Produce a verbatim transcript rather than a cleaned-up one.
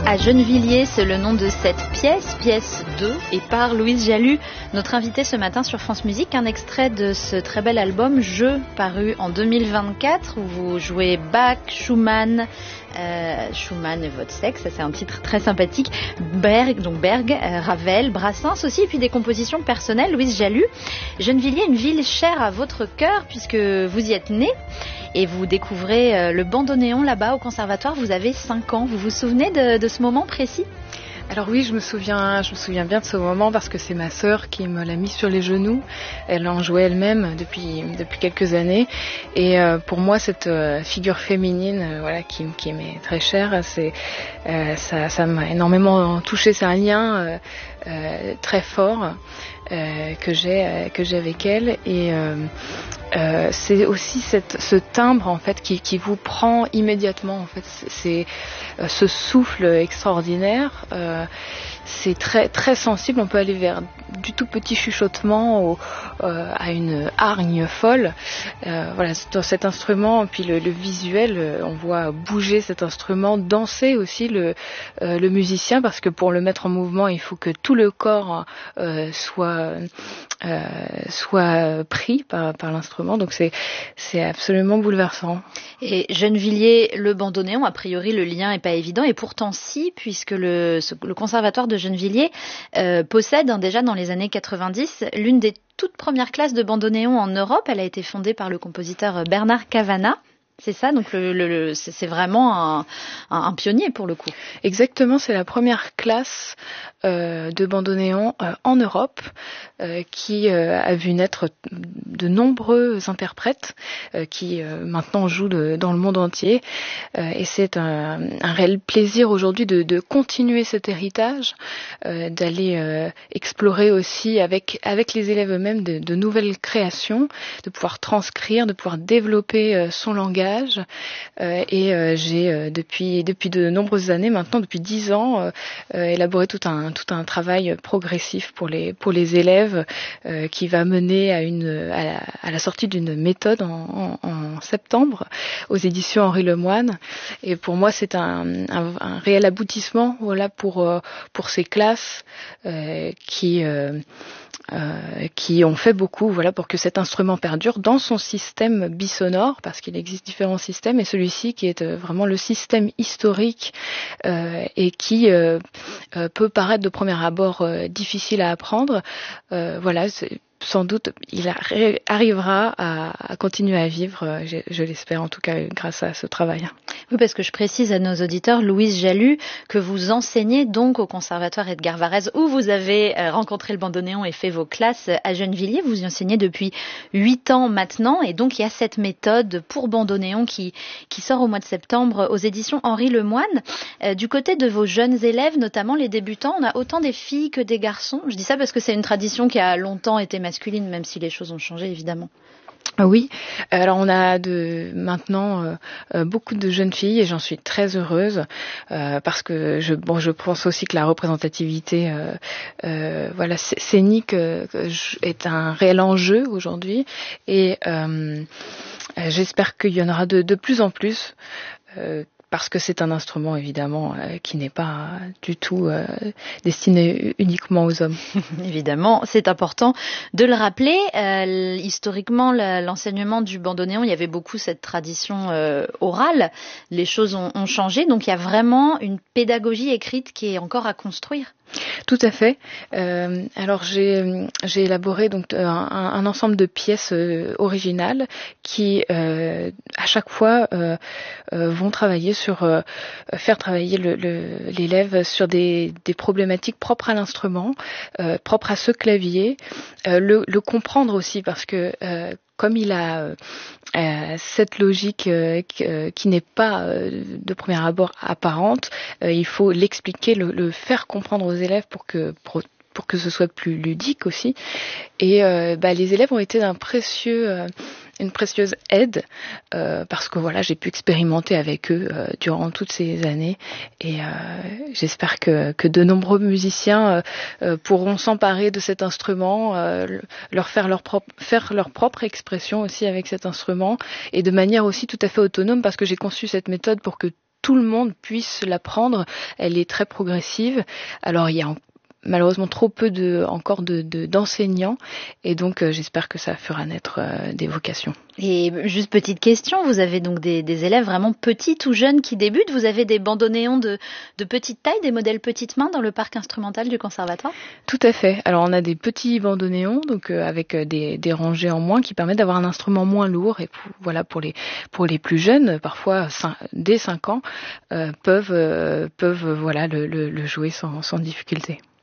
À Gennevilliers, c'est le nom de cette pièce, pièce deux, et par Louise Jalus, notre invitée ce matin sur France Musique, un extrait de ce très bel album Je, paru en deux mille vingt-quatre, où vous jouez Bach, Schumann, euh, Schumann et votre sexe, ça c'est un titre très sympathique, Berg, donc Berg, euh, Ravel, Brassens aussi, et puis des compositions personnelles. Louise Jalus, Gennevilliers, une ville chère à votre cœur, puisque vous y êtes née. Et vous découvrez euh, le bandoneon là-bas au conservatoire, vous avez cinq ans. Vous vous souvenez de, de ce moment précis ? Alors oui, je me souviens, je me souviens bien de ce moment parce que c'est ma sœur qui me l'a mis sur les genoux. Elle en jouait elle-même depuis depuis quelques années. Et euh, pour moi, cette euh, figure féminine, euh, voilà, qui, qui m'est très chère, c'est euh, ça, ça m'a énormément touchée. C'est un lien euh, euh, très fort euh, que j'ai euh, que j'ai avec elle. Et euh, Euh, c'est aussi cette, ce timbre en fait qui, qui vous prend immédiatement en fait. C'est, c'est euh, ce souffle extraordinaire. Euh, c'est très très sensible. On peut aller vers du tout petit chuchotement au, euh, à une hargne folle. Euh, voilà, dans cet instrument, puis le, le visuel, on voit bouger cet instrument, danser aussi le, euh, le musicien, parce que pour le mettre en mouvement, il faut que tout le corps euh, soit euh, soit pris par, par l'instrument. Donc c'est c'est absolument bouleversant. Et Gennevilliers, le bandoneon, a priori le lien est pas évident, et pourtant si, puisque le, le conservatoire de Gennevilliers euh, possède hein, déjà dans les années quatre-vingt-dix l'une des toutes premières classes de bandoneon en Europe. Elle a été fondée par le compositeur Bernard Cavana. C'est ça, donc le, le, le, c'est vraiment un, un, un pionnier pour le coup. Exactement, c'est la première classe euh, de bandoneon euh, en Europe euh, qui euh, a vu naître de nombreux interprètes euh, qui euh, maintenant jouent de, dans le monde entier. Euh, et c'est un, un réel plaisir aujourd'hui de, de continuer cet héritage, euh, d'aller euh, explorer aussi avec, avec les élèves eux-mêmes de, de nouvelles créations, de pouvoir transcrire, de pouvoir développer euh, son langage. Euh, et euh, j'ai euh, depuis depuis de nombreuses années maintenant, depuis dix ans, euh, euh, élaboré tout un tout un travail progressif pour les pour les élèves euh, qui va mener à une à la, à la sortie d'une méthode en, en, en septembre aux éditions Henri Lemoine. Et pour moi, c'est un, un, un réel aboutissement, voilà, pour euh, pour ces classes euh, qui euh, Euh, qui ont fait beaucoup, voilà, pour que cet instrument perdure dans son système bisonore, parce qu'il existe différents systèmes, et celui-ci qui est euh, vraiment le système historique euh, et qui euh, euh, peut paraître de premier abord euh, difficile à apprendre. Euh, voilà, c'est, sans doute, il arri- arrivera à, à continuer à vivre, euh, je, je l'espère en tout cas, grâce à ce travail. Oui, parce que je précise à nos auditeurs, Louise Jalus, que vous enseignez donc au Conservatoire Edgar Varèse, où vous avez rencontré le bandoneon et fait vos classes à Gennevilliers. Vous y enseignez depuis huit ans maintenant, et donc il y a cette méthode pour bandoneon qui, qui sort au mois de septembre aux éditions Henri Lemoine. Euh, du côté de vos jeunes élèves, notamment les débutants, on a autant des filles que des garçons. Je dis ça parce que c'est une tradition qui a longtemps été masculine, même si les choses ont changé évidemment. Oui, alors on a de maintenant euh, euh, beaucoup de jeunes filles, et j'en suis très heureuse euh, parce que je bon je pense aussi que la représentativité euh, euh, voilà scénique euh, est un réel enjeu aujourd'hui, et euh, j'espère qu'il y en aura de, de plus en plus. Euh, parce que c'est un instrument évidemment euh, qui n'est pas du tout euh, destiné uniquement aux hommes. Évidemment, c'est important de le rappeler. Euh, historiquement, la, l'enseignement du bandoneon, il y avait beaucoup cette tradition euh, orale. Les choses ont, ont changé, donc il y a vraiment une pédagogie écrite qui est encore à construire. Tout à fait. Euh, alors j'ai j'ai élaboré donc un, un ensemble de pièces euh, originales qui euh, à chaque fois euh, euh, vont travailler sur euh, faire travailler le, le, l'élève sur des, des problématiques propres à l'instrument, euh, propres à ce clavier, euh, le, le comprendre aussi parce que euh, comme il a euh, cette logique euh, qui, qui n'est pas euh, de premier abord apparente, euh, il faut l'expliquer, le, le faire comprendre aux élèves pour que pour, pour que ce soit plus ludique aussi. Et euh, bah, les élèves ont été d'un précieux euh, une précieuse aide euh, parce que voilà, j'ai pu expérimenter avec eux euh, durant toutes ces années, et euh, j'espère que, que de nombreux musiciens euh, pourront s'emparer de cet instrument, euh, leur faire leur propre faire leur propre expression aussi avec cet instrument, et de manière aussi tout à fait autonome, parce que j'ai conçu cette méthode pour que tout le monde puisse l'apprendre. Elle est très progressive. Alors il y a en malheureusement trop peu de, encore de, de, d'enseignants et donc euh, j'espère que ça fera naître euh, des vocations. Et juste petite question, vous avez donc des, des élèves vraiment petits, tout jeunes qui débutent. Vous avez des bandonéons de, de petite taille, des modèles petites mains dans le parc instrumental du conservatoire? Tout à fait. Alors on a des petits bandonéons donc euh, avec des, des rangées en moins qui permettent d'avoir un instrument moins lourd et pour, voilà pour les pour les plus jeunes, parfois cinq, dès cinq ans, euh, peuvent euh, peuvent voilà le, le, le jouer sans, sans difficulté.